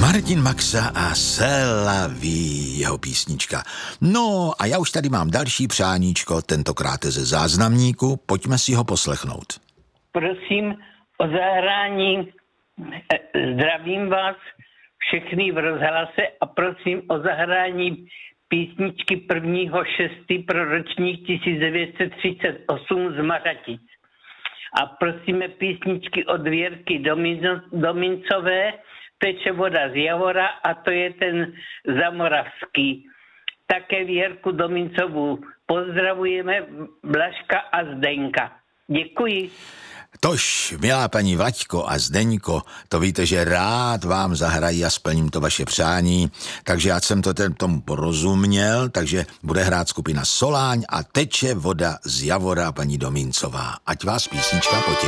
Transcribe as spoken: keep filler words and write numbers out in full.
Martin Maxa a Selaví, jeho písnička. No a já už tady mám další přáníčko, tentokrát ze záznamníku, pojďme si ho poslechnout. Prosím o zahrání, zdravím vás všechny v rozhlase a prosím o zahrání písničky prvního šestý pro ročník tisíc devět set třicet osm z Maratic. A prosíme písničky od Věrky Domino, Domincové, Teče voda z Javora, a to je ten zamoravský. Také Věrku Domincovou pozdravujeme, Blažka a Zdenka. Děkuji. Tož, milá paní Vlaďko a Zdeňko, to víte, že rád vám zahrají a splním to vaše přání, takže já jsem to ten, tomu porozuměl, takže bude hrát skupina Soláň a Teče voda z Javora, paní Domincová. Ať vás písnička potěší.